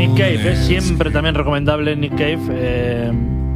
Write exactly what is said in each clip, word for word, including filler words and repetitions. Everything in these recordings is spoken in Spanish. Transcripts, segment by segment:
Nick Cave, ¿eh? Siempre también recomendable Nick Cave. Eh,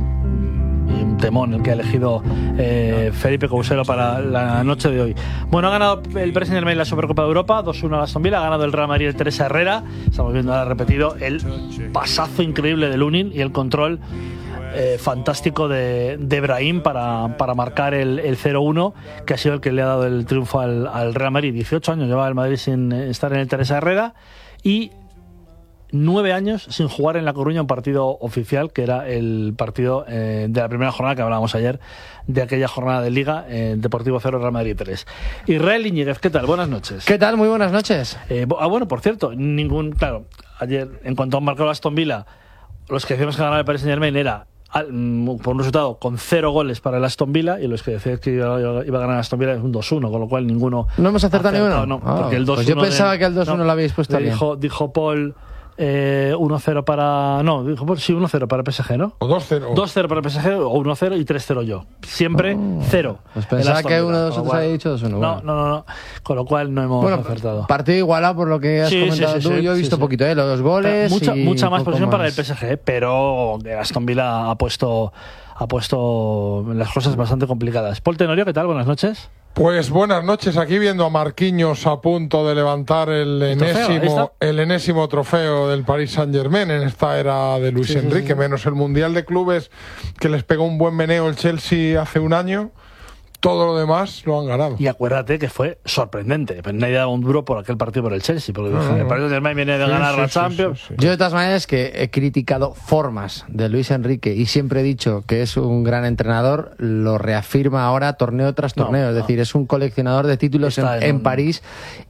y un temón el que ha elegido eh, Felipe Couselo para la noche de hoy. Bueno, ha ganado el Paris Saint-Germain la Supercopa de Europa, dos uno a Aston Villa, ha ganado el Real Madrid el Teresa Herrera. Estamos viendo ahora repetido el pasazo increíble de Lunin y el control eh, fantástico de, de Brahim para, para marcar el, el cero uno, que ha sido el que le ha dado el triunfo al, al Real Madrid. dieciocho años lleva el Madrid sin estar en el Teresa Herrera y nueve años sin jugar en La Coruña un partido oficial, que era el partido eh, de la primera jornada que hablábamos ayer, de aquella jornada de Liga, eh, Deportivo cero, Real Madrid tres. Israel Iñiguez, ¿qué tal? Buenas noches. ¿Qué tal? Muy buenas noches. Eh, ah, bueno, por cierto, ningún... Claro, ayer, en cuanto han marcado Aston Villa, los que decíamos que ganaba el Paris Saint-Germain era por un resultado con cero goles para el Aston Villa, y los que decían que iba, iba a ganar Aston Villa es un dos uno, con lo cual ninguno... ¿No hemos acertado ni uno? No, ah, porque el dos uno pues yo pensaba de, que el dos uno no, lo habéis puesto bien. Dijo, dijo Paul... Eh, uno cero para... No, dijo, sí, uno cero para P S G, ¿no? O dos cero. dos cero para P S G, o uno cero y tres cero yo. Siempre oh, cero. Pues pensaba que uno de vosotros había dicho dos uno. No, no, no, no. Con lo cual no hemos bueno, acertado. Partido igualado por lo que has sí, comentado sí, sí, tú. sí, yo he visto sí, poquito, ¿eh? Los goles. Mucha, y mucha más posición más. para el P S G, pero Aston Villa ha puesto, ha puesto las cosas bastante complicadas. Paul Tenorio, ¿qué tal? Buenas noches. Pues buenas noches, aquí viendo a Marquinhos a punto de levantar el enésimo, el enésimo trofeo del Paris Saint-Germain en esta era de Luis sí, Enrique, sí, sí. menos el Mundial de Clubes que les pegó un buen meneo el Chelsea hace un año. Todo lo demás lo han ganado. Y acuérdate que fue sorprendente. Pues nadie daba un duro por aquel partido por el Chelsea, porque no, el Paris Saint-Germain viene de sí, ganar sí, la Champions. Sí, sí, sí. Yo de todas maneras que he criticado formas de Luis Enrique y siempre he dicho que es un gran entrenador, lo reafirma ahora torneo tras torneo. No, es decir, no. es un coleccionador de títulos en, en, en París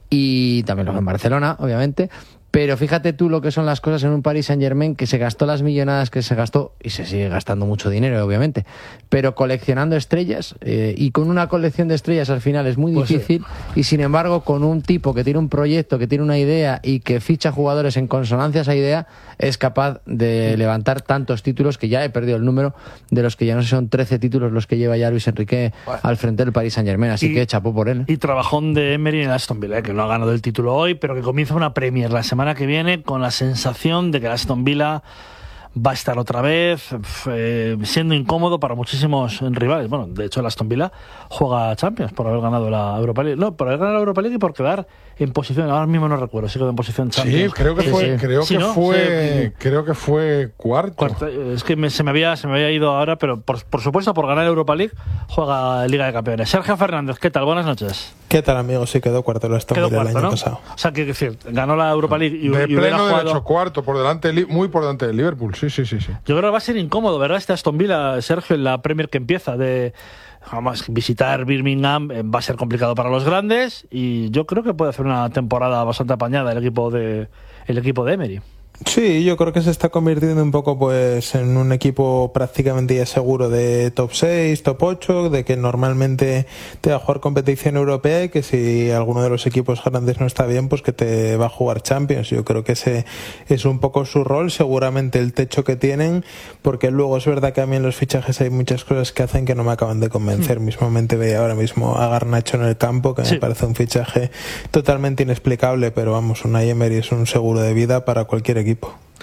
y también lo en Barcelona, obviamente. Pero fíjate tú lo que son las cosas en un Paris Saint-Germain que se gastó las millonadas que se gastó, y se sigue gastando mucho dinero, obviamente, pero coleccionando estrellas, eh, y con una colección de estrellas al final es muy difícil, pues sí. y sin embargo con un tipo que tiene un proyecto, que tiene una idea y que ficha jugadores en consonancia a esa idea, es capaz de levantar tantos títulos, que ya he perdido el número de los que ya no sé, son trece títulos los que lleva ya Luis Enrique bueno. al frente del Paris Saint-Germain, así y, que chapó por él. Y trabajón de Emery en Aston Villa, eh, que no ha ganado el título hoy, pero que comienza una Premier la semana que viene con la sensación de que el Aston Villa va a estar otra vez eh, siendo incómodo para muchísimos rivales. Bueno, de hecho el Aston Villa juega Champions por haber ganado la Europa League. No, por haber ganado la Europa League y por quedar en posición, ahora mismo no recuerdo, sí quedó en posición Champions. Sí, creo que fue, sí. creo sí, que ¿no? fue, sí. creo que fue cuarto. cuarto. Es que me, se me había se me había ido ahora, pero por, por supuesto por ganar la Europa League juega Liga de Campeones. Sergio Fernández, ¿qué tal? Buenas noches. ¿Qué tal, amigo? Sí, quedó cuarto el Aston Villa el año ¿no? pasado. O sea, que decir, ganó la Europa League y, de y pleno jugado... derecho, cuarto, por delante, muy por delante del Liverpool. Sí, sí, sí, sí. Yo creo que va a ser incómodo, ¿verdad? Este Aston Villa, Sergio, en la Premier que empieza de vamos, visitar Birmingham va a ser complicado para los grandes, y yo creo que puede hacer una temporada bastante apañada el equipo de el equipo de Emery. Sí, yo creo que se está convirtiendo un poco pues en un equipo prácticamente ya seguro de top seis, top ocho, de que normalmente te va a jugar competición europea y que si alguno de los equipos grandes no está bien, pues que te va a jugar Champions. Yo creo que ese es un poco su rol, seguramente el techo que tienen, porque luego es verdad que a mí en los fichajes hay muchas cosas que hacen que no me acaban de convencer. Mm. Mismamente veía ahora mismo a Garnacho en el campo, que sí. me parece un fichaje totalmente inexplicable, pero vamos, Unai Emery es un seguro de vida para cualquier equipo.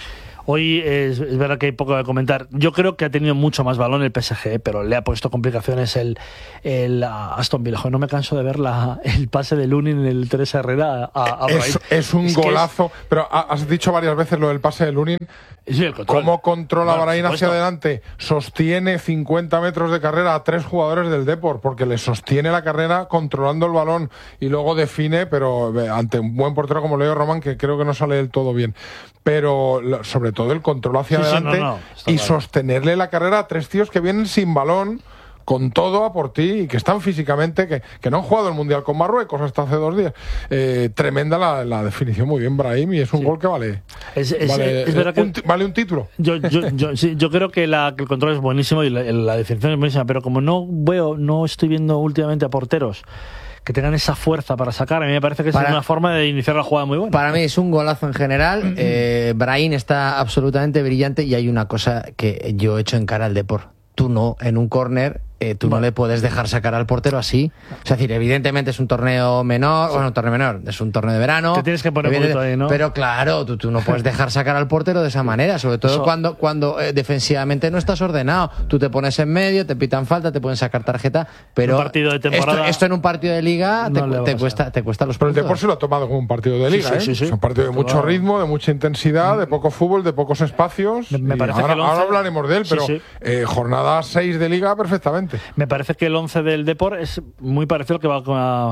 Hoy es, es verdad que hay poco que comentar. Yo creo que ha tenido mucho más balón el P S G, pero le ha puesto complicaciones el, el Aston Villa. No me canso de ver la, el pase de Lunin en el Teresa Herrera a, a es, es un es golazo, es... pero has dicho varias veces lo del pase de Lunin. Sí, el control. ¿Cómo controla no, Brahim hacia adelante? Sostiene cincuenta metros de carrera a tres jugadores del Depor, porque le sostiene la carrera controlando el balón y luego define, pero ante un buen portero como Leo Román, que creo que no sale del todo bien. Pero sobre todo el control hacia sí, adelante sí, no, no, y claro. sostenerle la carrera a tres tíos que vienen sin balón, con todo a por ti, y que están físicamente, que, que no han jugado el Mundial con Marruecos hasta hace dos días. Eh, tremenda la, la definición, muy bien Brahim, y es un sí. gol que vale es, es, vale, es verdad un, que vale un título. Yo, yo, yo, sí, yo creo que, la, que el control es buenísimo y la, la definición es buenísima, pero como no veo, no estoy viendo últimamente a porteros que tengan esa fuerza para sacar, a mí me parece que para, es una forma de iniciar la jugada muy buena. Para mí es un golazo en general. eh, Brahim está absolutamente brillante, y hay una cosa que yo he hecho en cara al Depor. Tú no, en un córner Eh, tú bueno. no le puedes dejar sacar al portero así. Es decir, evidentemente es un torneo menor, sí. bueno, un torneo menor, es un torneo de verano. Te tienes que poner un poquito ahí, ¿no? Pero claro, tú, tú no puedes dejar sacar al portero de esa manera, sobre todo Eso. cuando, cuando eh, defensivamente no estás ordenado. Tú te pones en medio, te pitan falta, te pueden sacar tarjeta, pero un partido de temporada, esto, esto en un partido de liga te, no te, cuesta, te cuesta los puntos. Pero el Depor se lo ha tomado como un partido de liga, sí, sí, sí, ¿eh? Sí, sí. Es un partido de mucho ritmo, de mucha intensidad, de poco fútbol, de pocos espacios. Me, me parece ahora, que el once... ahora hablaremos de él, pero sí, sí. Eh, jornada seis de liga perfectamente. Me parece que el once del Depor es muy parecido al que va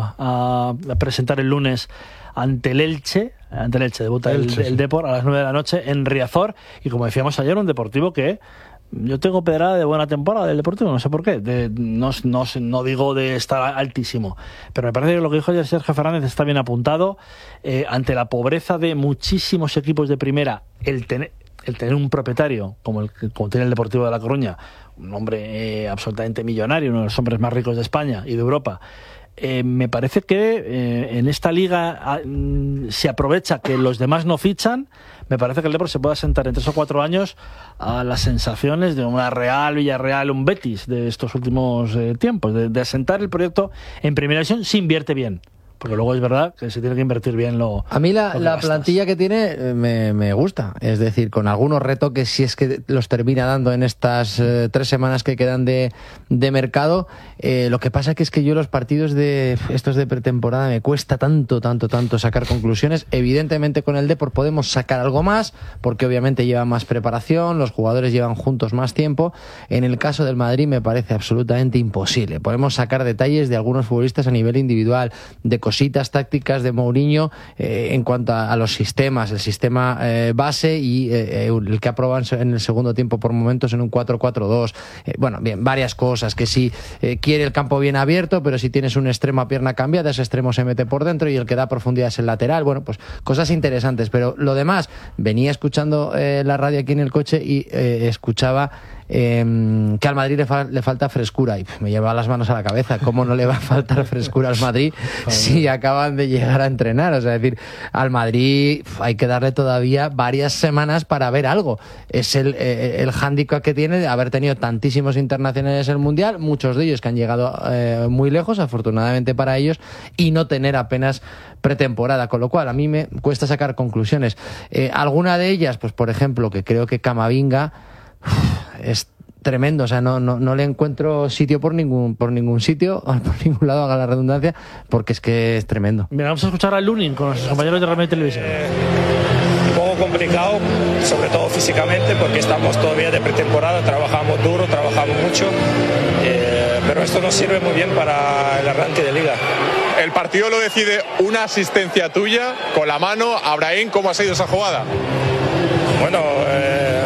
a, a presentar el lunes ante el Elche. Ante el Elche debuta Elche, el, el Depor a las nueve de la noche en Riazor. Y como decíamos ayer, un Deportivo que yo tengo pedrada de buena temporada del Deportivo, no sé por qué. De, no, no, no digo de estar altísimo, pero me parece que lo que dijo ayer Sergio Fernández está bien apuntado. Eh, ante la pobreza de muchísimos equipos de primera, el tener... el tener un propietario como el como tiene el Deportivo de La Coruña, un hombre eh, absolutamente millonario, uno de los hombres más ricos de España y de Europa, eh, me parece que eh, en esta liga a, mm, se aprovecha que los demás no fichan. Me parece que el Depor se puede asentar en tres o cuatro años a las sensaciones de una Real, Villarreal, un Betis de estos últimos eh, tiempos, de, de asentar el proyecto en primera división si invierte bien. Porque luego es verdad que se tiene que invertir bien lo A mí la, lo la plantilla que tiene me, me gusta. Es decir, con algunos retoques, si es que los termina dando en estas eh, tres semanas que quedan de, de mercado. Eh, lo que pasa que es que yo los partidos de estos de pretemporada me cuesta tanto, tanto, tanto sacar conclusiones. Evidentemente con el Depor podemos sacar algo más, porque obviamente lleva más preparación, los jugadores llevan juntos más tiempo. En el caso del Madrid me parece absolutamente imposible. Podemos sacar detalles de algunos futbolistas a nivel individual, de cositas tácticas de Mourinho eh, en cuanto a, a los sistemas, el sistema eh, base y eh, el que aproban en el segundo tiempo por momentos en un cuatro cuatro dos. Eh, bueno, bien, varias cosas, que si eh, quiere el campo bien abierto, pero si tienes un extremo a pierna cambiada, ese extremo se mete por dentro y el que da profundidad es el lateral. Bueno, pues cosas interesantes, pero lo demás, venía escuchando eh, la radio aquí en el coche y eh, escuchaba Eh, que al Madrid le, fa le falta frescura y pff, me lleva las manos a la cabeza. ¿Cómo no le va a faltar frescura al Madrid si acaban de llegar a entrenar? O sea, es decir, al Madrid pff, hay que darle todavía varias semanas para ver algo. Es el, eh, el hándicap que tiene de haber tenido tantísimos internacionales en el Mundial, muchos de ellos que han llegado eh, muy lejos, afortunadamente para ellos, y no tener apenas pretemporada, con lo cual a mí me cuesta sacar conclusiones. Eh, alguna de ellas, pues por ejemplo, que creo que Camavinga es tremendo, o sea, no, no, no le encuentro sitio por ningún por ningún sitio, por ningún lado, haga la redundancia, porque es que es tremendo. Mira, vamos a escuchar a Lunin con nuestros compañeros de Remedy Televisión. Eh, un poco complicado, sobre todo físicamente, porque estamos todavía de pretemporada, trabajamos duro, trabajamos mucho, eh, pero esto nos sirve muy bien para el arranque de liga. El partido lo decide una asistencia tuya con la mano. Abraham, ¿cómo ha sido esa jugada? Bueno, eh,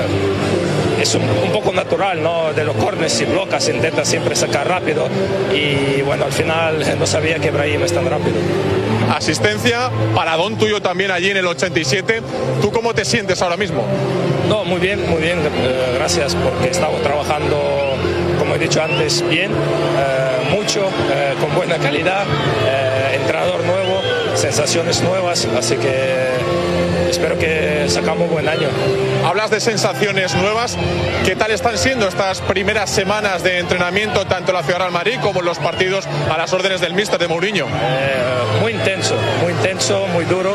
es un, un poco natural, ¿no? De los córneres, si blocas, intenta siempre sacar rápido y bueno, al final no sabía que Brahim es tan rápido. Asistencia, paradón tuyo también allí en el ochenta y siete. ¿Tú cómo te sientes ahora mismo? No, muy bien, muy bien, eh, gracias, porque estamos trabajando, como he dicho antes, bien, eh, mucho, eh, con buena calidad, eh, entrenador nuevo, sensaciones nuevas, así que espero que sacamos buen año. Hablas de sensaciones nuevas. ¿Qué tal están siendo estas primeras semanas de entrenamiento tanto en la Ciudad Real Madrid como en los partidos a las órdenes del míster de Mourinho? Eh, muy intenso, muy intenso, muy duro,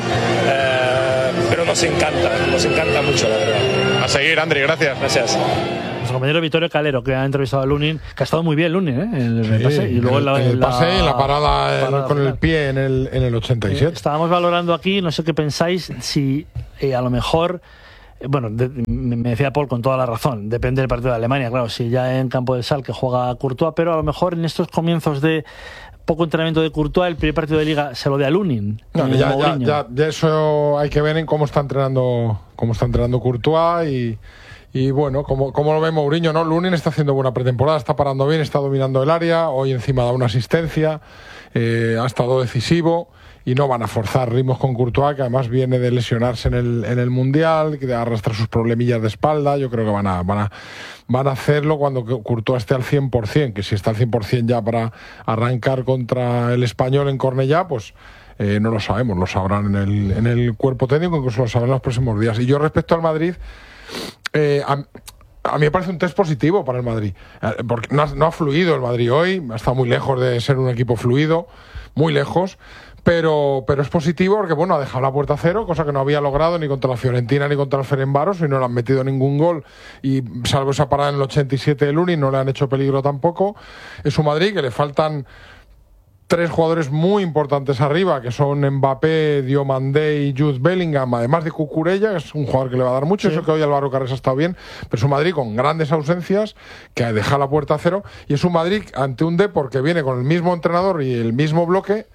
eh, pero nos encanta, nos encanta mucho, la verdad. A seguir, Andri, gracias. Gracias. Nuestro compañero Vittorio Calero, que ha entrevistado a Lunin, que ha estado muy bien Lunin, ¿eh? En el, sí, pase, y luego en el, la, en el la, pase y la parada, parada el, con final. el pie en el, en el ochenta y siete. Eh, estábamos valorando aquí, no sé qué pensáis, si eh, a lo mejor, eh, bueno, de, me decía Paul con toda la razón, depende del partido de Alemania, claro, si ya en campo del Sal que juega Courtois, pero a lo mejor en estos comienzos de poco entrenamiento de Courtois, el primer partido de Liga se lo de a Lunin. No, ya, ya, ya, ya eso hay que ver en cómo está entrenando, cómo está entrenando Courtois y Y bueno, como, como lo ve Mourinho, ¿no? Lunin está haciendo buena pretemporada, está parando bien, está dominando el área, hoy encima da una asistencia, eh, ha estado decisivo y no van a forzar ritmos con Courtois, que además viene de lesionarse en el, en el Mundial, que arrastra sus problemillas de espalda. Yo creo que van a, van a, van a hacerlo cuando Courtois esté al cien por ciento, que si está al cien por ciento ya para arrancar contra el Español en Cornellá, pues eh, no lo sabemos, lo sabrán en el, en el cuerpo técnico, incluso lo sabrán en los próximos días. Y yo respecto al Madrid, Eh, a, a mí me parece un test positivo para el Madrid, porque no ha, no ha fluido el Madrid hoy, ha estado muy lejos de ser un equipo fluido, muy lejos, pero, pero es positivo porque bueno, ha dejado la puerta a cero, cosa que no había logrado ni contra la Fiorentina ni contra el Ferencváros, y no le han metido ningún gol, y salvo esa parada en el ochenta y siete del Uni, no le han hecho peligro tampoco. Es un Madrid que le faltan tres jugadores muy importantes arriba, que son Mbappé, Diomandé y Jude Bellingham, además de Cucurella, que es un jugador que le va a dar mucho, sí. Eso que hoy Álvaro Carrés ha estado bien, pero es un Madrid con grandes ausencias, que deja la puerta a cero, y es un Madrid ante un Depor que viene con el mismo entrenador y el mismo bloque,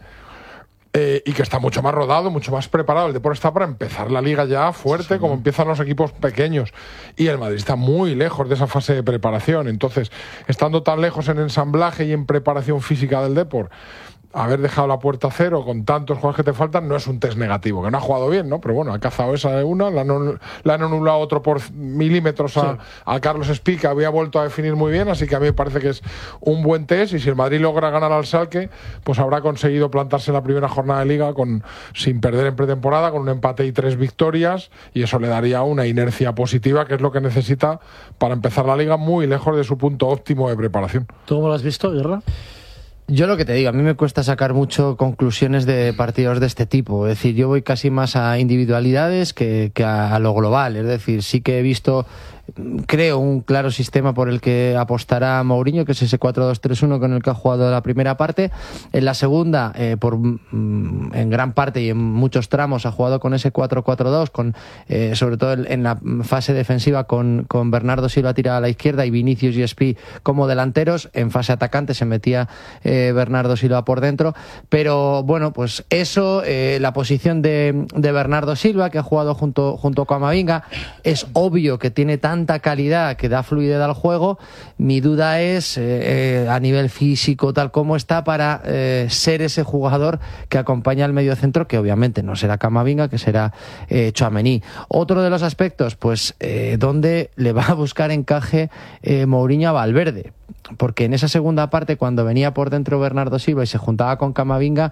Eh, y que está mucho más rodado, mucho más preparado. El Depor está para empezar la Liga ya fuerte, sí, como empiezan los equipos pequeños, y el Madrid está muy lejos de esa fase de preparación. Entonces, estando tan lejos en ensamblaje y en preparación física del Depor, haber dejado la puerta a cero con tantos jugadores que te faltan no es un test negativo, que no ha jugado bien, ¿no? Pero bueno, ha cazado esa de una, la han, la han anulado otro por milímetros a, sí. a Carlos Espí, que había vuelto a definir muy bien, así que a mí me parece que es un buen test, y si el Madrid logra ganar al Schalke, pues habrá conseguido plantarse en la primera jornada de Liga con sin perder en pretemporada, con un empate y tres victorias, y eso le daría una inercia positiva, que es lo que necesita para empezar la Liga muy lejos de su punto óptimo de preparación. ¿Tú cómo lo has visto, Guerra? Yo lo que te digo, a mí me cuesta sacar mucho conclusiones de partidos de este tipo. Es decir, yo voy casi más a individualidades que, que a, a lo global. Es decir, sí que he visto, creo, un claro sistema por el que apostará Mourinho, que es ese cuatro dos tres uno con el que ha jugado la primera parte. En la segunda, eh, por mm, en gran parte y en muchos tramos, ha jugado con ese cuatro cuatro dos, con eh, sobre todo en la fase defensiva con, con Bernardo Silva tirado a la izquierda y Vinicius y Espí como delanteros. En fase atacante se metía eh, Bernardo Silva por dentro, pero bueno, pues eso, eh, la posición de, de Bernardo Silva, que ha jugado junto, junto con Camavinga, es obvio que tiene tanta calidad que da fluidez al juego. Mi duda es eh, eh, a nivel físico, tal como está, para eh, ser ese jugador que acompaña al mediocentro, que obviamente no será Camavinga, que será eh, Tchouaméni. Otro de los aspectos, pues eh, donde le va a buscar encaje eh, Mourinho a Valverde, porque en esa segunda parte, cuando venía por dentro Bernardo Silva y se juntaba con Camavinga,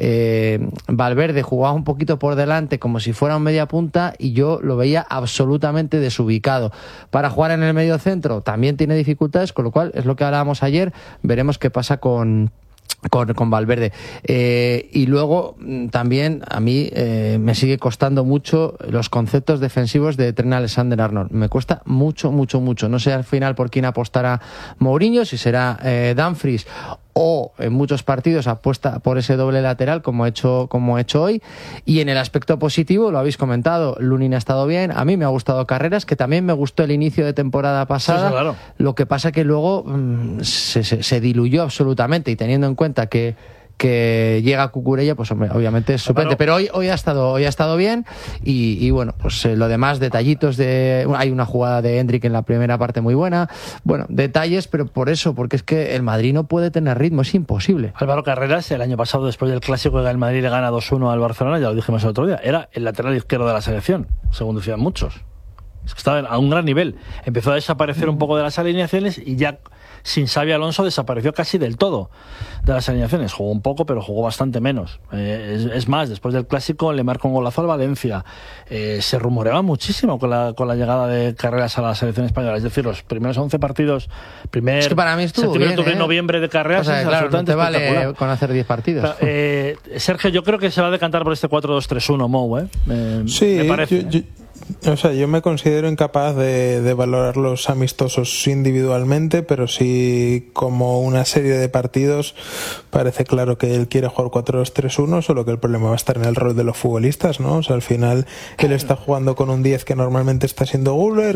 eh, Valverde jugaba un poquito por delante como si fuera un media punta, y yo lo veía absolutamente desubicado. Para jugar en el medio centro también tiene dificultades, con lo cual es lo que hablábamos ayer, veremos qué pasa con Con, con Valverde. Eh, y luego también a mí eh, me sigue costando mucho los conceptos defensivos de Trent Alexander-Arnold. Me cuesta mucho, mucho, mucho. No sé al final por quién apostará Mourinho, si será eh, Dumfries, o en muchos partidos apuesta por ese doble lateral como ha hecho, como ha hecho hoy. Y en el aspecto positivo, lo habéis comentado, Lunin ha estado bien, a mí me ha gustado Carreras, que también me gustó el inicio de temporada pasada. Sí, sí, claro. Lo que pasa que luego mmm, se, se, se diluyó absolutamente, y teniendo en cuenta que que llega Cucurella, pues hombre, obviamente es suplente, pero hoy hoy ha estado hoy ha estado bien, y, y bueno, pues eh, lo demás, detallitos de, hay una jugada de Hendrik en la primera parte muy buena, bueno, detalles, pero por eso, porque es que el Madrid no puede tener ritmo, es imposible. Álvaro Carreras, el año pasado, después del clásico que el Madrid le gana dos uno al Barcelona, ya lo dijimos el otro día, era el lateral izquierdo de la selección, según decían muchos. Es que estaba a un gran nivel. Empezó a desaparecer un poco de las alineaciones, y ya sin Xabi Alonso desapareció casi del todo de las alineaciones. Jugó un poco, pero jugó bastante menos. Eh, es, es más, después del clásico le marcó un golazo al Valencia. Eh, se rumoreaba muchísimo con la, con la llegada de Carreras a la selección española. Es decir, los primeros once partidos, primer es que para mí estuvo septiembre, bien, ¿eh? noviembre de Carreras, o sea, es claro, no te vale con hacer diez partidos. Pero, eh, Sergio, yo creo que se va a decantar por este cuatro dos tres uno, Mou, ¿eh? Me, sí, me parece. Yo, yo... O sea, yo me considero incapaz de, de valorar los amistosos individualmente, pero sí como una serie de partidos parece claro que él quiere jugar cuatro dos tres uno, solo que el problema va a estar en el rol de los futbolistas, ¿no? O sea, al final él está jugando con un diez que normalmente está siendo Güler,